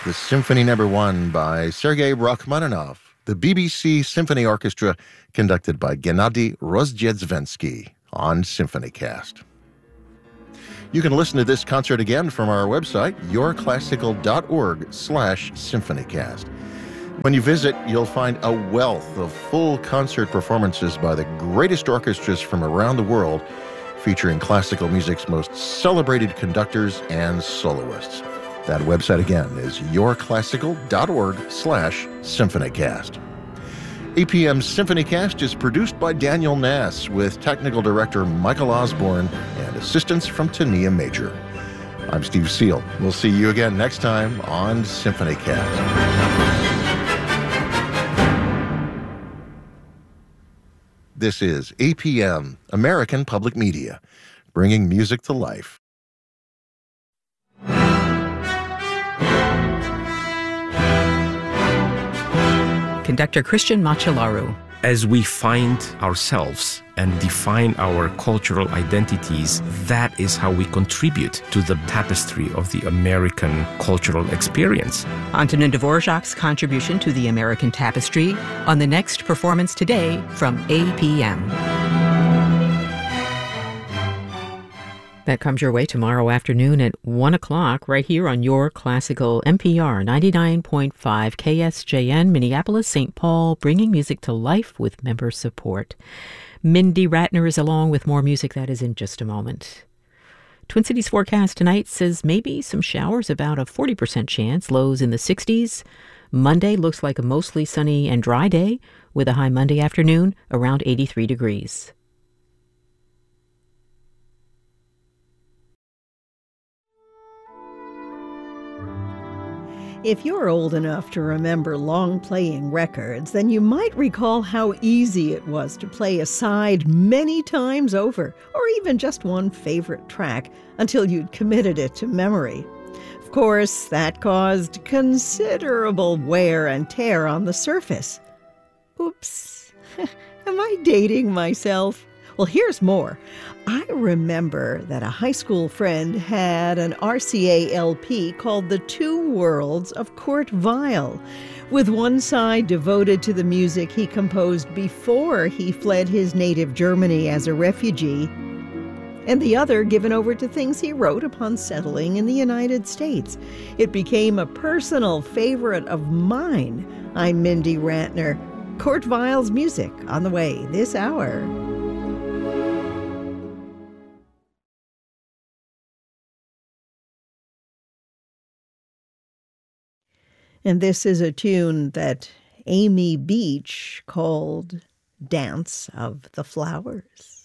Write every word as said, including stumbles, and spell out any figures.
the Symphony Number One by Sergei Rachmaninoff, the B B C Symphony Orchestra, conducted by Gennady Rozdzedzvenski on SymphonyCast. You can listen to this concert again from our website, yourclassical.org slash symphonycast. When you visit, you'll find a wealth of full concert performances by the greatest orchestras from around the world, featuring classical music's most celebrated conductors and soloists. That website again is yourclassical.org slash symphonycast. A P M's SymphonyCast is produced by Daniel Nass with technical director Michael Osborne and assistance from Tania Major. I'm Steve Seal. We'll see you again next time on SymphonyCast. This is A P M, American Public Media, bringing music to life. Conductor Christian Macellaro. As we find ourselves and define our cultural identities, that is how we contribute to the tapestry of the American cultural experience. Antonin Dvorak's contribution to the American tapestry on the next performance today from A P M. That comes your way tomorrow afternoon at one o'clock right here on your classical N P R ninety-nine point five K S J N, Minneapolis, Saint Paul, bringing music to life with member support. Mindy Ratner is along with more music. That is in just a moment. Twin Cities forecast tonight says maybe some showers, about a forty percent chance, lows in the sixties. Monday looks like a mostly sunny and dry day with a high Monday afternoon around eighty-three degrees. If you're old enough to remember long-playing records, then you might recall how easy it was to play a side many times over, or even just one favorite track, until you'd committed it to memory. Of course, that caused considerable wear and tear on the surface. Oops, am I dating myself? Well, here's more. I remember that a high school friend had an R C A L P called The Two Worlds of Kurt Weill, with one side devoted to the music he composed before he fled his native Germany as a refugee, and the other given over to things he wrote upon settling in the United States. It became a personal favorite of mine. I'm Mindy Ratner. Kurt Weill's music on the way this hour. And this is a tune that Amy Beach called Dance of the Flowers.